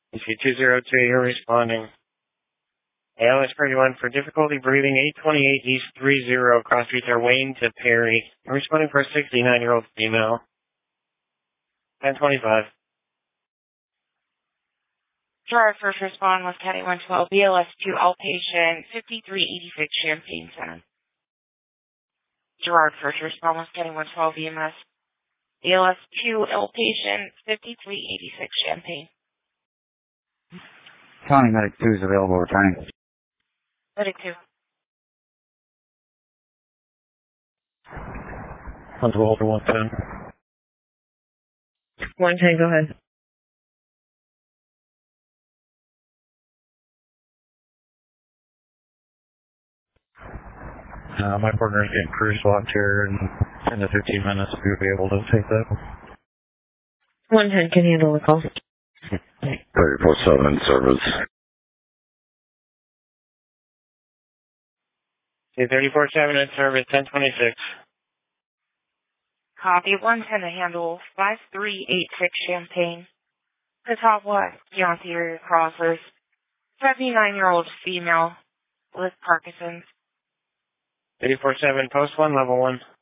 EC202, you're responding. ALS 31 for difficulty breathing, 828 East 30, cross streets are Wayne to Perry. I'm responding for a 69-year-old female. 1025. Gerard first respond with County 112, BLS 2 outpatient, 5386 Champaign Center. Gerard first respond with County 112 EMS, BLS 2 outpatient, 5386 Champaign. County Medic 2 is available, returning. Medic 2. 112 to 110. 110, go ahead. My partner is getting crew swapped here in 10 to 15 minutes. We would be able to take that. 110 can handle the call. 34-7 in service. 34-7 in service, 1026. Copy 110 to handle 5386 Champaign. Catawba, Yancey area crossers. 79-year-old female with Parkinson's. 34-7, post 1, level 1.